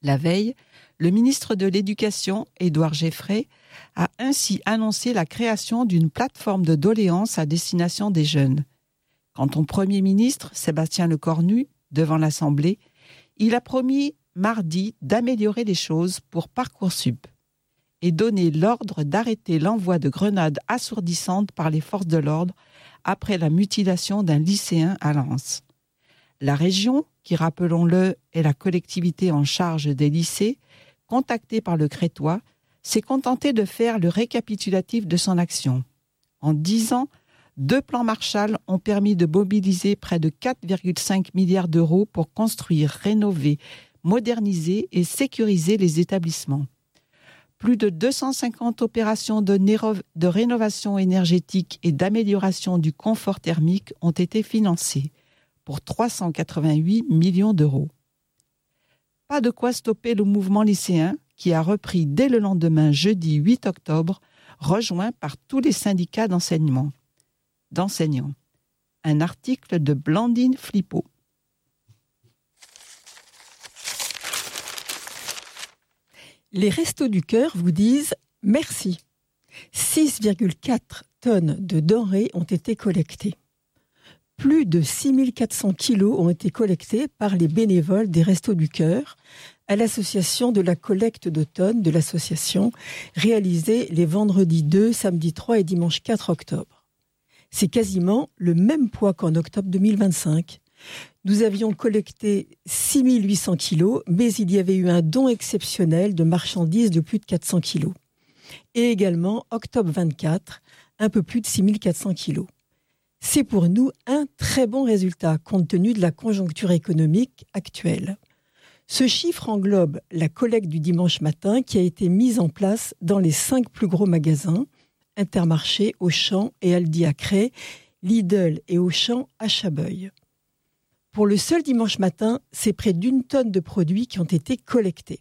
La veille, le ministre de l'Éducation, Édouard Geffray, a ainsi annoncé la création d'une plateforme de doléances à destination des jeunes. Quant au Premier ministre, Sébastien Lecornu, devant l'Assemblée, il a promis mardi d'améliorer les choses pour Parcoursup et donner l'ordre d'arrêter l'envoi de grenades assourdissantes par les forces de l'ordre après la mutilation d'un lycéen à Lens. La région, qui, rappelons-le, est la collectivité en charge des lycées, contactée par le Crétois, s'est contentée de faire le récapitulatif de son action. En 10 ans, 2 plans Marshall ont permis de mobiliser près de 4,5 milliards d'euros pour construire, rénover, moderniser et sécuriser les établissements. Plus de 250 opérations de rénovation énergétique et d'amélioration du confort thermique ont été financées pour 388 millions d'euros. Pas de quoi stopper le mouvement lycéen qui a repris dès le lendemain, jeudi 8 octobre, rejoint par tous les syndicats d'enseignants. Un article de Blandine Flippo. Les Restos du Cœur vous disent merci. 6,4 tonnes de denrées ont été collectées. Plus de 6400 kilos ont été collectés par les bénévoles des Restos du Cœur à l'association de la collecte d'automne de l'association réalisée les vendredis 2, samedi 3 et dimanche 4 octobre. C'est quasiment le même poids qu'en octobre 2025. Nous avions collecté 6800 kilos, mais il y avait eu un don exceptionnel de marchandises de plus de 400 kilos. Et également, octobre 24, un peu plus de 6400 kilos. C'est pour nous un très bon résultat, compte tenu de la conjoncture économique actuelle. Ce chiffre englobe la collecte du dimanche matin qui a été mise en place dans les 5 plus gros magasins, Intermarché, Auchan et Aldi à Cré, Lidl et Auchan à Chabeuil. Pour le seul dimanche matin, c'est près d'1 tonne de produits qui ont été collectés.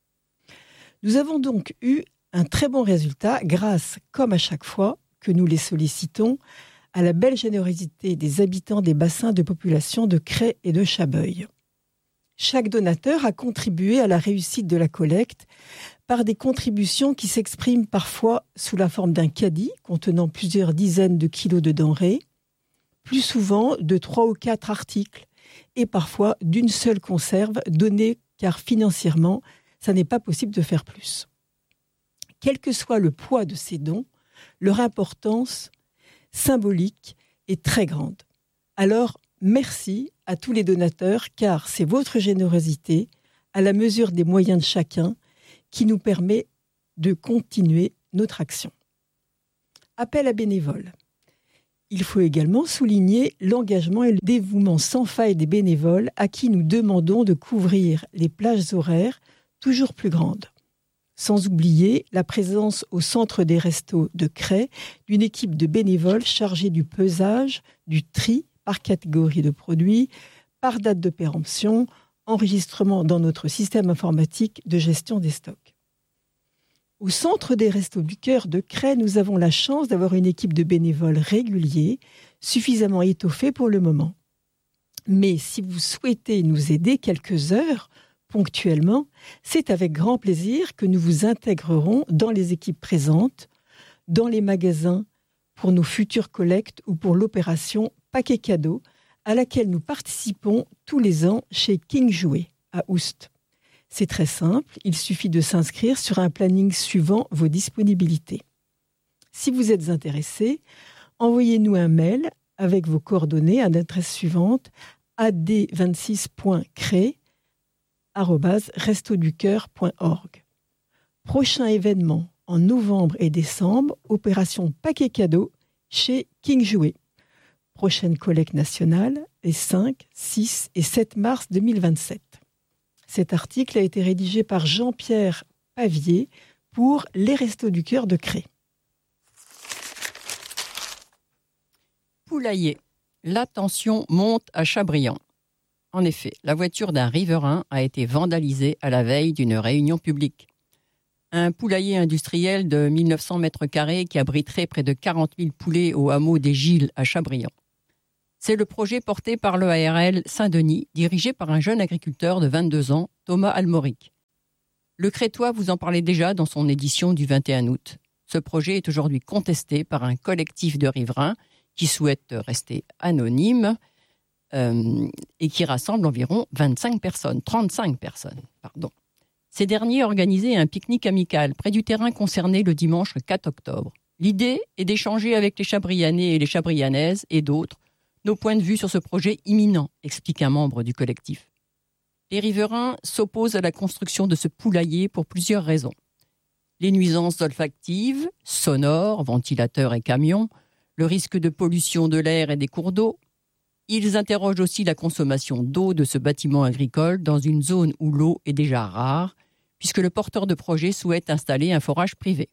Nous avons donc eu un très bon résultat grâce, comme à chaque fois que nous les sollicitons, à la belle générosité des habitants des bassins de population de Cré et de Chabeuil. Chaque donateur a contribué à la réussite de la collecte par des contributions qui s'expriment parfois sous la forme d'un caddie contenant plusieurs dizaines de kilos de denrées, plus souvent de 3 ou 4 articles, et parfois d'une seule conserve donnée car financièrement, ça n'est pas possible de faire plus. Quel que soit le poids de ces dons, leur importance symbolique est très grande. Alors, merci à tous les donateurs car c'est votre générosité, à la mesure des moyens de chacun, qui nous permet de continuer notre action. Appel à bénévoles. Il faut également souligner l'engagement et le dévouement sans faille des bénévoles à qui nous demandons de couvrir les plages horaires toujours plus grandes. Sans oublier la présence au centre des restos de Cré d'une équipe de bénévoles chargée du pesage, du tri par catégorie de produits, par date de péremption, enregistrement dans notre système informatique de gestion des stocks. Au centre des Restos du Cœur de Cré, nous avons la chance d'avoir une équipe de bénévoles réguliers, suffisamment étoffée pour le moment. Mais si vous souhaitez nous aider quelques heures, ponctuellement, c'est avec grand plaisir que nous vous intégrerons dans les équipes présentes, dans les magasins, pour nos futures collectes ou pour l'opération Paquet Cadeau, à laquelle nous participons tous les ans chez King Jouet, à Oust. C'est très simple, il suffit de s'inscrire sur un planning suivant vos disponibilités. Si vous êtes intéressé, envoyez-nous un mail avec vos coordonnées à l'adresse suivante ad26.cré@restoducoeur.org. Prochain événement en novembre et décembre, opération Paquet Cadeau chez King Jouet. Prochaine collecte nationale les 5, 6 et 7 mars 2027. Cet article a été rédigé par Jean-Pierre Pavier pour les Restos du Cœur de Cré. Poulailler. La tension monte à Chabriant. En effet, la voiture d'un riverain a été vandalisée à la veille d'une réunion publique. Un poulailler industriel de 1900 mètres carrés qui abriterait près de 40 000 poulets au hameau des Gilles à Chabriant. C'est le projet porté par le ARL Saint-Denis, dirigé par un jeune agriculteur de 22 ans, Thomas Almoric. Le Crétois vous en parlait déjà dans son édition du 21 août. Ce projet est aujourd'hui contesté par un collectif de riverains qui souhaitent rester anonymes et qui rassemble environ 35 personnes. Ces derniers organisaient un pique-nique amical près du terrain concerné le dimanche 4 octobre. L'idée est d'échanger avec les Chabrianais et les Chabrianaises et d'autres nos points de vue sur ce projet imminent, explique un membre du collectif. Les riverains s'opposent à la construction de ce poulailler pour plusieurs raisons. Les nuisances olfactives, sonores, ventilateurs et camions, le risque de pollution de l'air et des cours d'eau. Ils interrogent aussi la consommation d'eau de ce bâtiment agricole dans une zone où l'eau est déjà rare, puisque le porteur de projet souhaite installer un forage privé.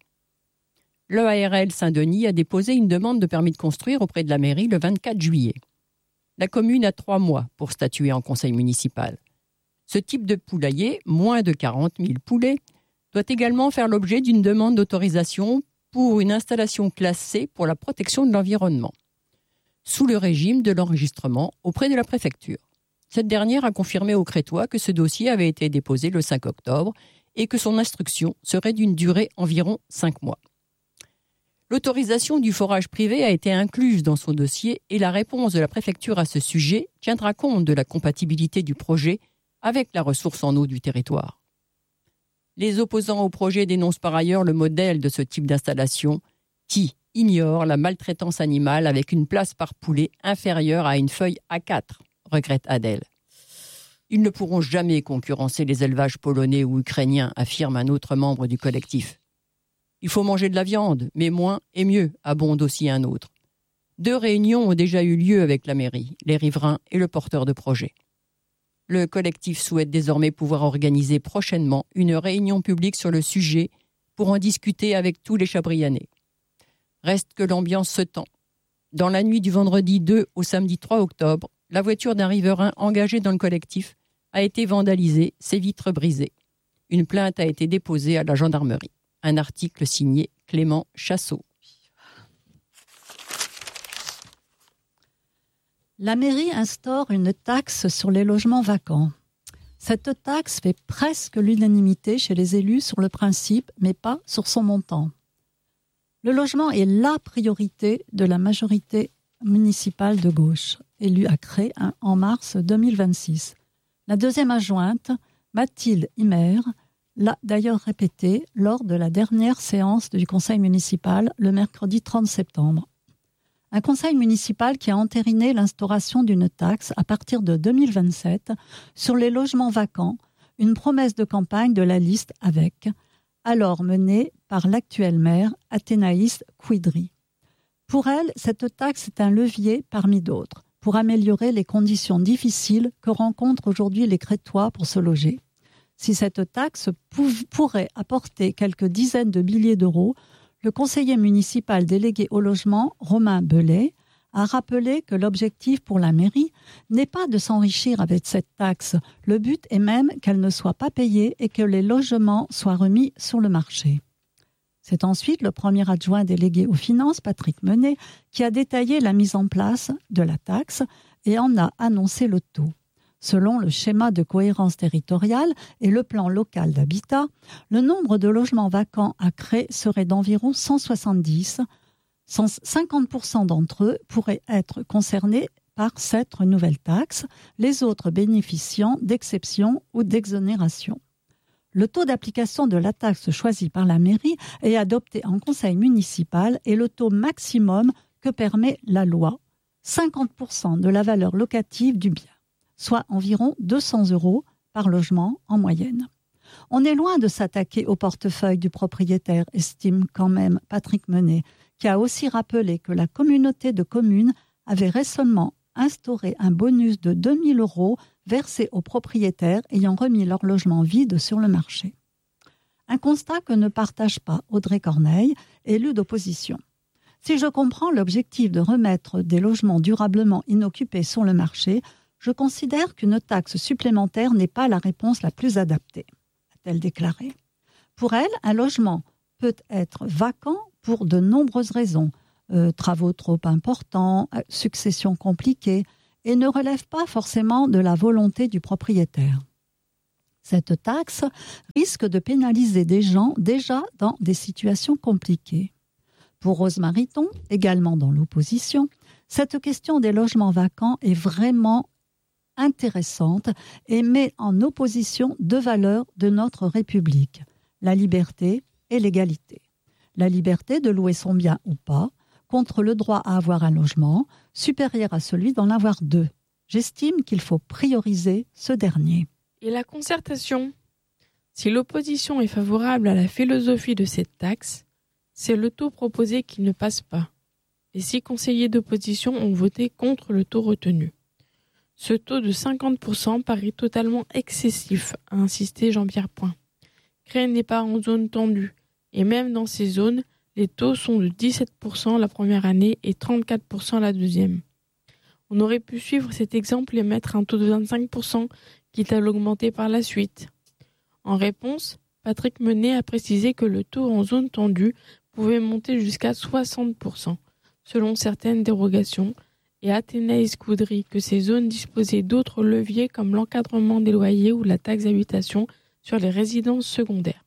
L'EARL Saint-Denis a déposé une demande de permis de construire auprès de la mairie le 24 juillet. La commune a 3 mois pour statuer en conseil municipal. Ce type de poulailler, moins de 40 000 poulets, doit également faire l'objet d'une demande d'autorisation pour une installation classée pour la protection de l'environnement, sous le régime de l'enregistrement auprès de la préfecture. Cette dernière a confirmé aux Crétois que ce dossier avait été déposé le 5 octobre et que son instruction serait d'une durée environ 5 mois. L'autorisation du forage privé a été incluse dans son dossier et la réponse de la préfecture à ce sujet tiendra compte de la compatibilité du projet avec la ressource en eau du territoire. Les opposants au projet dénoncent par ailleurs le modèle de ce type d'installation qui ignore la maltraitance animale avec une place par poulet inférieure à une feuille A4, regrette Adèle. Ils ne pourront jamais concurrencer les élevages polonais ou ukrainiens, affirme un autre membre du collectif. Il faut manger de la viande, mais moins et mieux, abonde aussi un autre. 2 réunions ont déjà eu lieu avec la mairie, les riverains et le porteur de projet. Le collectif souhaite désormais pouvoir organiser prochainement une réunion publique sur le sujet pour en discuter avec tous les Chabrianais. Reste que l'ambiance se tend. Dans la nuit du vendredi 2 au samedi 3 octobre, la voiture d'un riverain engagé dans le collectif a été vandalisée, ses vitres brisées. Une plainte a été déposée à la gendarmerie. Un article signé Clément Chassot. La mairie instaure une taxe sur les logements vacants. Cette taxe fait presque l'unanimité chez les élus sur le principe, mais pas sur son montant. Le logement est la priorité de la majorité municipale de gauche, élue à Cré en mars 2026. La deuxième adjointe, Mathilde Himer, l'a d'ailleurs répété lors de la dernière séance du conseil municipal le mercredi 30 septembre. Un conseil municipal qui a entériné l'instauration d'une taxe à partir de 2027 sur les logements vacants, une promesse de campagne de la liste avec, alors menée par l'actuel maire Athénaïs Couidry. Pour elle, cette taxe est un levier parmi d'autres pour améliorer les conditions difficiles que rencontrent aujourd'hui les Crétois pour se loger. Si cette taxe pourrait apporter quelques dizaines de milliers d'euros, le conseiller municipal délégué au logement, Romain Belay, a rappelé que l'objectif pour la mairie n'est pas de s'enrichir avec cette taxe. Le but est même qu'elle ne soit pas payée et que les logements soient remis sur le marché. C'est ensuite le premier adjoint délégué aux finances, Patrick Menet, qui a détaillé la mise en place de la taxe et en a annoncé le taux. Selon le schéma de cohérence territoriale et le plan local d'habitat, le nombre de logements vacants à Cré serait d'environ 170. 50% d'entre eux pourraient être concernés par cette nouvelle taxe, les autres bénéficiant d'exceptions ou d'exonérations. Le taux d'application de la taxe choisi par la mairie et adopté en conseil municipal est le taux maximum que permet la loi, 50% de la valeur locative du bien, soit environ 200 € par logement en moyenne. On est loin de s'attaquer au portefeuille du propriétaire, estime quand même Patrick Menet, qui a aussi rappelé que la communauté de communes avait récemment instauré un bonus de 2 000 € versé aux propriétaires ayant remis leur logement vide sur le marché. Un constat que ne partage pas Audrey Corneille, élue d'opposition. Si je comprends l'objectif de remettre des logements durablement inoccupés sur le marché, je considère qu'une taxe supplémentaire n'est pas la réponse la plus adaptée, a-t-elle déclaré. Pour elle, un logement peut être vacant pour de nombreuses raisons, travaux trop importants, succession compliquée, et ne relève pas forcément de la volonté du propriétaire. Cette taxe risque de pénaliser des gens déjà dans des situations compliquées. Pour Rose Mariton, également dans l'opposition, cette question des logements vacants est vraiment intéressante et met en opposition deux valeurs de notre République, la liberté et l'égalité. La liberté de louer son bien ou pas, contre le droit à avoir un logement supérieur à celui d'en avoir deux. J'estime qu'il faut prioriser ce dernier. Et la concertation ? Si l'opposition est favorable à la philosophie de cette taxe, c'est le taux proposé qui ne passe pas. Les 6 conseillers d'opposition ont voté contre le taux retenu. Ce taux de 50% paraît totalement excessif, a insisté Jean-Pierre Point. Créer n'est pas en zone tendue, et même dans ces zones, les taux sont de 17% la première année et 34% la deuxième. On aurait pu suivre cet exemple et mettre un taux de 25%, quitte à l'augmenter par la suite. En réponse, Patrick Menet a précisé que le taux en zone tendue pouvait monter jusqu'à 60%, selon certaines dérogations, et Athénaïs Coudry que ces zones disposaient d'autres leviers comme l'encadrement des loyers ou la taxe d'habitation sur les résidences secondaires.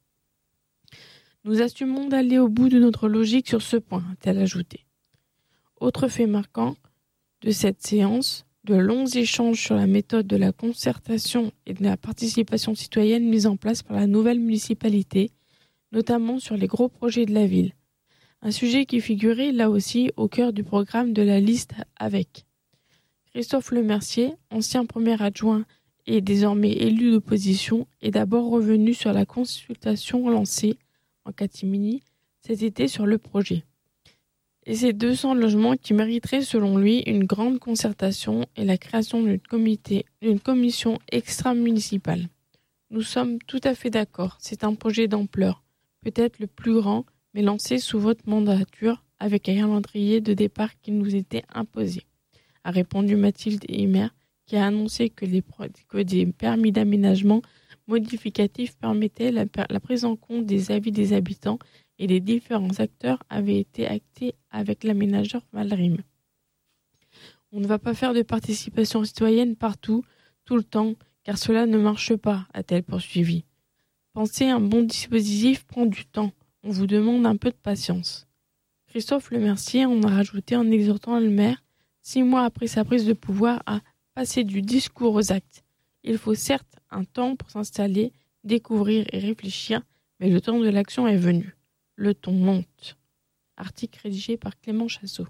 Nous assumons d'aller au bout de notre logique sur ce point, a-t-elle ajouté. Autre fait marquant de cette séance, de longs échanges sur la méthode de la concertation et de la participation citoyenne mise en place par la nouvelle municipalité, notamment sur les gros projets de la ville. Un sujet qui figurait là aussi au cœur du programme de la liste avec. Christophe Lemercier, ancien premier adjoint et désormais élu d'opposition, est d'abord revenu sur la consultation lancée en catimini cet été sur le projet. Et ces 200 logements qui mériteraient selon lui une grande concertation et la création d'une commission extra-municipale. Nous sommes tout à fait d'accord, c'est un projet d'ampleur, peut-être le plus grand, mais lancé sous votre mandature avec un calendrier de départ qui nous était imposé, a répondu Mathilde Heimer, qui a annoncé que des permis d'aménagement modificatifs permettaient la prise en compte des avis des habitants et des différents acteurs avaient été actés avec l'aménageur Valrim. On ne va pas faire de participation citoyenne partout, tout le temps, car cela ne marche pas, a-t-elle poursuivi. Penser un bon dispositif prend du temps. On vous demande un peu de patience. Christophe Lemercier en a rajouté en exhortant le maire, 6 mois après sa prise de pouvoir, à passer du discours aux actes. Il faut certes un temps pour s'installer, découvrir et réfléchir, mais le temps de l'action est venu. Le ton monte. Article rédigé par Clément Chassot.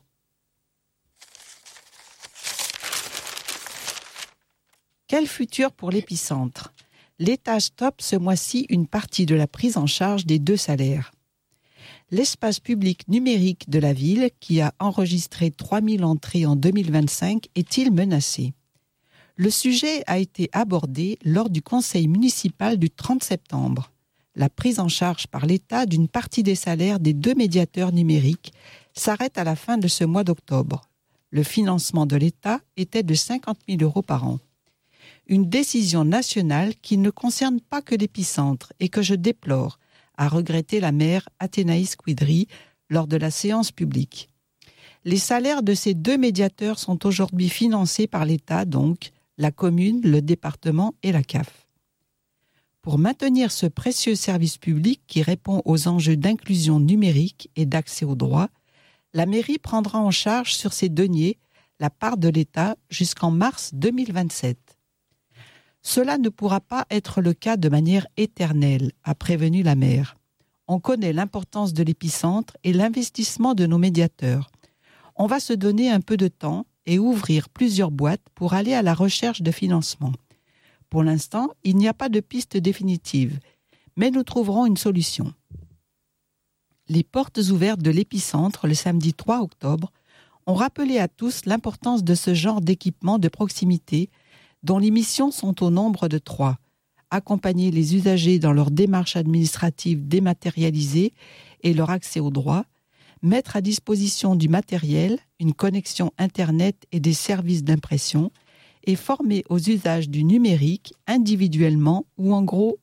Quel futur pour l'épicentre ? L'État stoppe ce mois-ci une partie de la prise en charge des 2 salaires. L'espace public numérique de la ville, qui a enregistré 3000 entrées en 2025, est-il menacé ? Le sujet a été abordé lors du conseil municipal du 30 septembre. La prise en charge par l'État d'une partie des salaires des 2 médiateurs numériques s'arrête à la fin de ce mois d'octobre. Le financement de l'État était de 50 000 € par an. Une décision nationale qui ne concerne pas que l'épicentre et que je déplore, a regretté la maire Athénaïs Coudry lors de la séance publique. Les salaires de ces 2 médiateurs sont aujourd'hui financés par l'État, donc la commune, le département et la CAF. Pour maintenir ce précieux service public qui répond aux enjeux d'inclusion numérique et d'accès aux droits, la mairie prendra en charge sur ses deniers la part de l'État jusqu'en mars 2027. Cela ne pourra pas être le cas de manière éternelle, a prévenu la maire. On connaît l'importance de l'épicentre et l'investissement de nos médiateurs. On va se donner un peu de temps et ouvrir plusieurs boîtes pour aller à la recherche de financement. Pour l'instant, il n'y a pas de piste définitive, mais nous trouverons une solution. Les portes ouvertes de l'épicentre le samedi 3 octobre ont rappelé à tous l'importance de ce genre d'équipement de proximité dont les missions sont au nombre de 3. Accompagner les usagers dans leur démarche administrative dématérialisée et leur accès aux droits, mettre à disposition du matériel, une connexion Internet et des services d'impression, et former aux usages du numérique individuellement ou en groupe.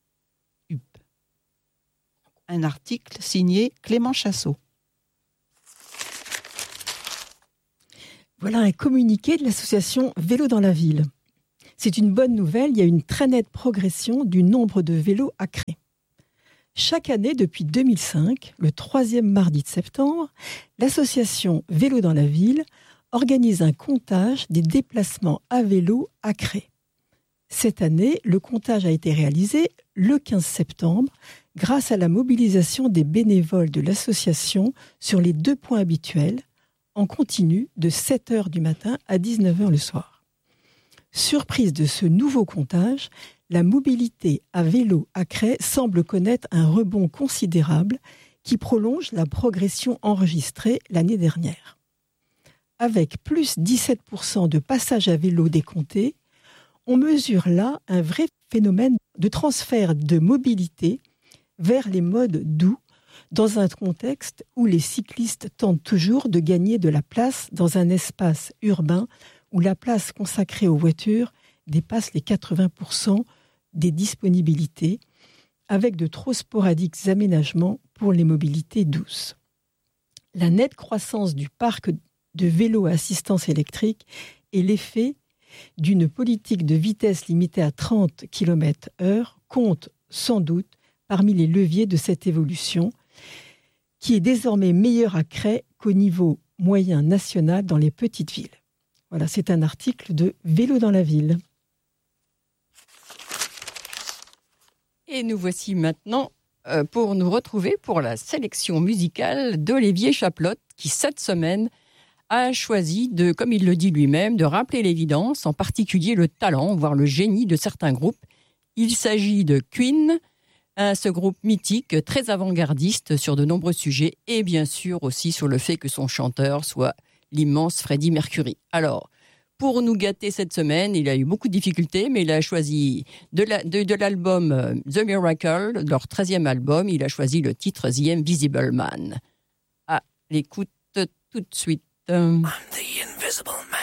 Un article signé Clément Chassot. Voilà un communiqué de l'association Vélo dans la ville. C'est une bonne nouvelle, il y a une très nette progression du nombre de vélos à Cré. Chaque année, depuis 2005, le 3e mardi de septembre, l'association Vélo dans la ville organise un comptage des déplacements à vélo à Cré. Cette année, le comptage a été réalisé le 15 septembre grâce à la mobilisation des bénévoles de l'association sur les 2 points habituels, en continu de 7h du matin à 19h le soir. Surprise de ce nouveau comptage, la mobilité à vélo à Cré semble connaître un rebond considérable qui prolonge la progression enregistrée l'année dernière. Avec plus 17% de passages à vélo décomptés, on mesure là un vrai phénomène de transfert de mobilité vers les modes doux dans un contexte où les cyclistes tentent toujours de gagner de la place dans un espace urbain où la place consacrée aux voitures dépasse les 80% des disponibilités, avec de trop sporadiques aménagements pour les mobilités douces. La nette croissance du parc de vélos à assistance électrique est l'effet d'une politique de vitesse limitée à 30 km/h compte sans doute parmi les leviers de cette évolution, qui est désormais meilleure à Cré qu'au niveau moyen national dans les petites villes. Voilà, c'est un article de Vélo dans la ville. Et nous voici maintenant pour nous retrouver pour la sélection musicale d'Olivier Chaplotte, qui cette semaine a choisi de, comme il le dit lui-même, de rappeler l'évidence, en particulier le talent, voire le génie de certains groupes. Il s'agit de Queen, ce groupe mythique, très avant-gardiste sur de nombreux sujets, et bien sûr aussi sur le fait que son chanteur soit l'immense Freddie Mercury. Alors, pour nous gâter cette semaine, il a eu beaucoup de difficultés, mais il a choisi de l'album The Miracle, leur 13e album, il a choisi le titre The Invisible Man. À l'écoute tout de suite. I'm the invisible man.